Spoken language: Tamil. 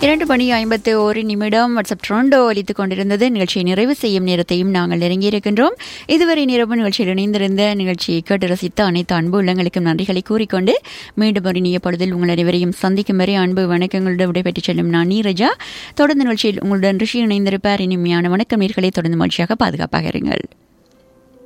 2:51 வாட்ஸ்அப் ட்ரோண்டோ ஒலித்துக் கொண்டிருந்தது. நிகழ்ச்சியை நிறைவு செய்யும் நேரத்தையும் நாங்கள் நெருங்கியிருக்கின்றோம். இதுவரை நிரப்பு நிகழ்ச்சியில் இணைந்திருந்த நிகழ்ச்சியை கேட்டு ரசித்த அனைத்து அன்பு உள்ளங்களுக்கும் நன்றிகளை கூறிக்கொண்டு மீண்டும் ஒரு இனிய பொழுதில் உங்கள் அனைவரையும் சந்திக்கும் வரை அன்பு வணக்கங்களுடன் விடைபெற்றுச் செல்லும் நான் நீரஜா. தொடர்ந்து நிகழ்ச்சியில் உங்களுடன் ரிஷி இணைந்திருப்பார். இனிமையான வணக்கம் நேயர்களே. தொடர்ந்து மகிழ்ச்சியாக பாதுகாப்பாக இருங்கள்.